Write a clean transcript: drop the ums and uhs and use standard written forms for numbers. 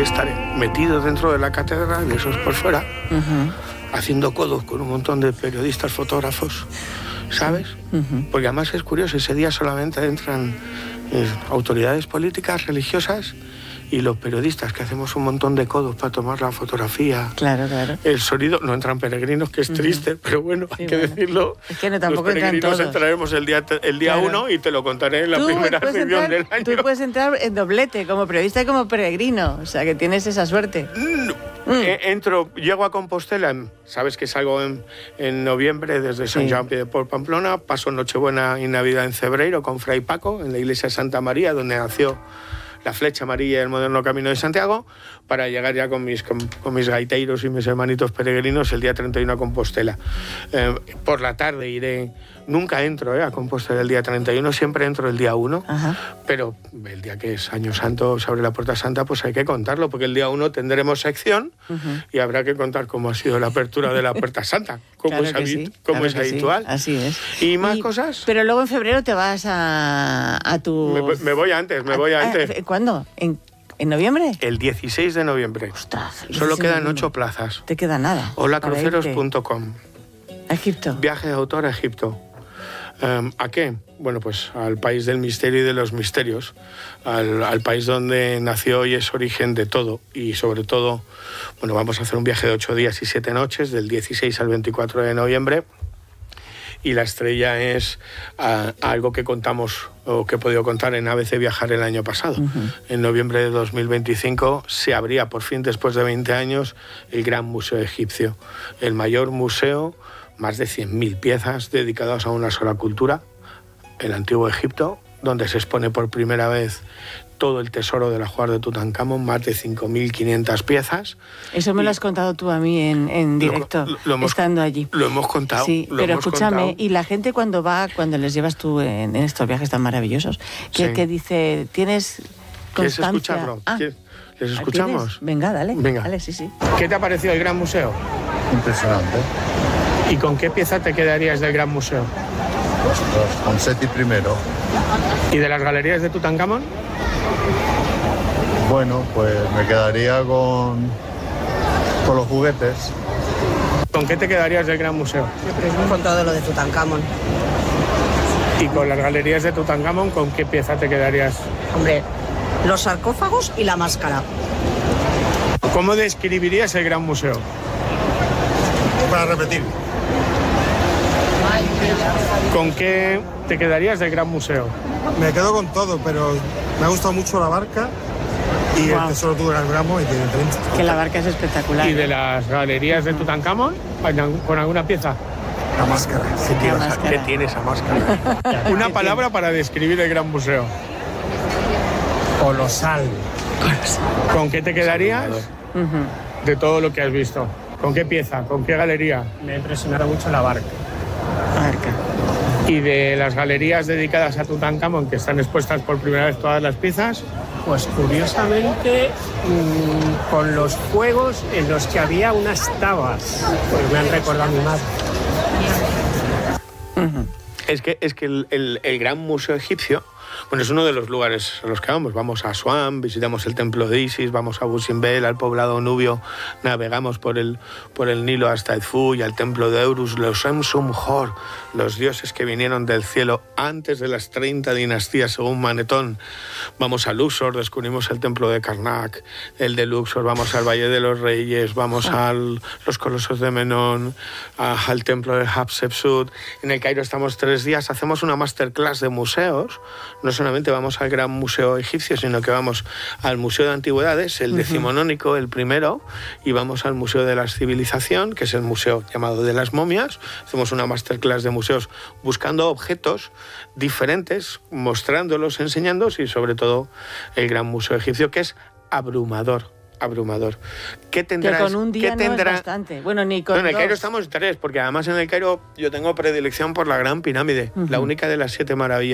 estaré metido dentro de la catedral, eso es por fuera, haciendo codos con un montón de periodistas, fotógrafos, ¿sabes? Porque además es curioso, ese día solamente entran autoridades políticas, religiosas, y los periodistas, que hacemos un montón de codos para tomar la fotografía. Claro. El sonido, no entran peregrinos, que es triste, pero bueno, hay que decirlo. Es que no, tampoco entran todos. Los peregrinos entraremos el día 1 y te lo contaré en la primera sesión del año. Tú puedes entrar en doblete, como periodista y como peregrino, o sea que tienes esa suerte. Llego a Compostela, sabes que salgo en noviembre desde Sant Joan de por Pamplona, paso Nochebuena y Navidad en Cebreiro con Fray Paco, en la iglesia de Santa María, donde nació la Flecha Amarilla del moderno Camino de Santiago, para llegar ya con mis gaiteiros y mis hermanitos peregrinos el día 31 a Compostela. Por la tarde iré, nunca entro a Compostela el día 31, siempre entro el día 1, pero el día que es Año Santo, se abre la Puerta Santa, pues hay que contarlo, porque el día 1 tendremos sección y habrá que contar cómo ha sido la apertura de la Puerta Santa, como es habitual. Sí, así es. ¿Y más cosas? Pero luego en febrero te vas a tu... Me voy antes. ¿Cuándo? ¿En noviembre? El 16 de noviembre. Ostras. Solo quedan 8 plazas. Te queda nada. Holacruceros.com. ¿A Egipto? Viaje de autor a Egipto. ¿A qué? Bueno, pues al país del misterio y de los misterios, al país donde nació y es origen de todo, y sobre todo, bueno, vamos a hacer un viaje de 8 días y 7 noches, del 16 al 24 de noviembre, y la estrella es algo que contamos, o que he podido contar en ABC Viajar el año pasado. En noviembre de 2025 se abría por fin, después de 20 años, el Gran Museo Egipcio, el mayor museo, más de 100.000 piezas dedicadas a una sola cultura, el Antiguo Egipto, donde se expone por primera vez todo el tesoro del ajuar de Tutankamón, más de 5.500 piezas. Eso me lo has contado tú a mí en directo, estando allí. Lo hemos contado. Sí, pero escúchame, y la gente cuando les llevas tú en estos viajes tan maravillosos, que dice, ¿tienes constancia? ¿Quieres escucharlo? ¿Les escuchamos? ¿Tienes? Venga, dale. Venga. Dale, sí. ¿Qué te ha parecido el Gran Museo? Impresionante. ¿Y con qué pieza te quedarías del Gran Museo? Con Seti primero. ¿Y de las galerías de Tutankamón? Bueno, pues me quedaría con los juguetes. ¿Con qué te quedarías del Gran Museo? Con todo lo de Tutankamón. ¿Y con las galerías de Tutankamón, con qué pieza te quedarías? Hombre, los sarcófagos y la máscara. ¿Cómo describirías el Gran Museo? Para repetir. ¿Con qué te quedarías del Gran Museo? Me quedo con todo, pero me ha gustado mucho la barca y el tesoro Tutankamón y tiene 30. Que la barca es espectacular. ¿Y de las galerías de Tutankamón, con alguna pieza? La máscara. ¿Qué tiene esa máscara? Una palabra para describir el Gran Museo. Colosal. ¿Con qué te quedarías de todo lo que has visto? ¿Con qué pieza? ¿Con qué galería? Me ha impresionado mucho la barca. ¿Y de las galerías dedicadas a Tutankamón, que están expuestas por primera vez todas las piezas? Pues curiosamente, con los juegos en los que había unas tabas, pues me han recordado a mi madre. Es que el Gran Museo Egipcio, bueno, es uno de los lugares a los que vamos. Vamos a Asuán, visitamos el templo de Isis, vamos a Busimbel, al poblado nubio, navegamos por el Nilo hasta Edfu y al templo de Eurus, los Em-Sum-Hor, los dioses que vinieron del cielo antes de las 30 dinastías según Manetón. Vamos a Luxor, descubrimos el templo de Karnak, el de Luxor, vamos al Valle de los Reyes, vamos a los colosos de Menón, al templo de Hatshepsut. En el Cairo estamos 3 días, hacemos una masterclass de museos. No solamente vamos al Gran Museo Egipcio, sino que vamos al Museo de Antigüedades, el decimonónico, el primero, y vamos al Museo de la Civilización, que es el museo llamado de las momias. Hacemos una masterclass de museos buscando objetos diferentes, mostrándolos, enseñándolos, y sobre todo el Gran Museo Egipcio, que es abrumador. ¿Qué tendrás? Que con un día no es bastante. Bueno, ni con en el dos. Cairo estamos 3, porque además en el Cairo yo tengo predilección por la Gran Pirámide, la única de las 7 maravillas